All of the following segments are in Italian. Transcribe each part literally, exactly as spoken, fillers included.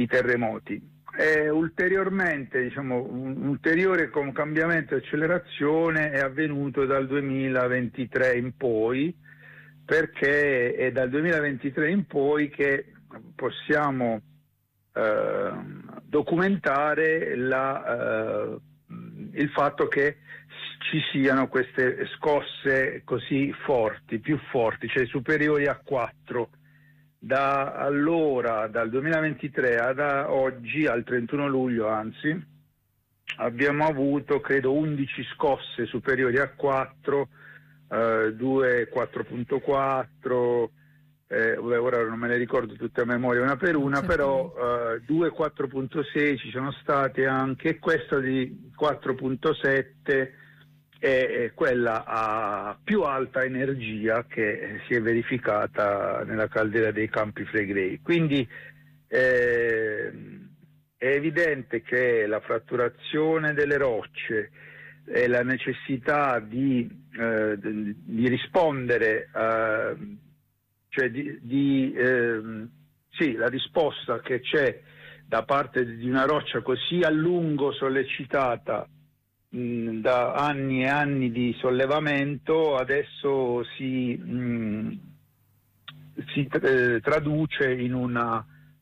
i terremoti. E ulteriormente, diciamo, un ulteriore cambiamento e accelerazione è avvenuto dal duemilaventitré in poi, perché è dal duemilaventitré in poi che possiamo eh, documentare la, eh, il fatto che ci siano queste scosse così forti, più forti, cioè superiori a quattro. Da allora, dal duemilaventitré ad oggi, al trentuno luglio anzi, abbiamo avuto credo undici scosse superiori a quattro, eh, due quattro punto quattro, eh, ora non me le ricordo tutte a memoria una per una, però eh, due quattro punto sei ci sono state anche, e questa di quattro punto sette è quella a più alta energia che si è verificata nella caldera dei Campi Flegrei. Quindi eh, è evidente che la fratturazione delle rocce e la necessità di, eh, di rispondere, eh, cioè di, di eh, sì, la risposta che c'è da parte di una roccia così a lungo sollecitata da anni e anni di sollevamento, adesso si, mh, si eh, traduce in una,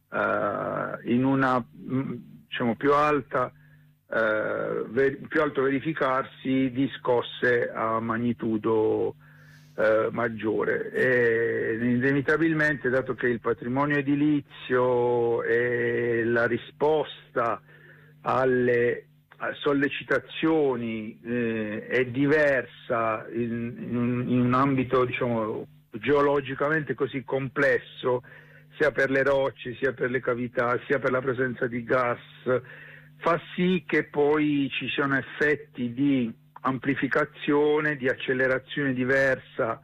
uh, in una mh, diciamo, più alta uh, ver- più alto verificarsi di scosse a magnitudo uh, maggiore. E inevitabilmente, dato che il patrimonio edilizio e la risposta alle sollecitazioni eh, è diversa in, in, un, in un ambito, diciamo, geologicamente così complesso, sia per le rocce, sia per le cavità, sia per la presenza di gas, fa sì che poi ci siano effetti di amplificazione, di accelerazione diversa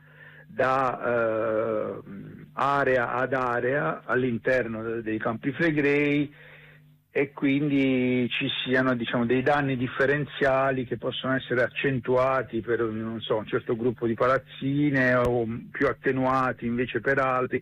da eh, area ad area all'interno dei Campi Flegrei, e quindi ci siano, diciamo, dei danni differenziali che possono essere accentuati per, non so, un certo gruppo di palazzine, o più attenuati invece per altri.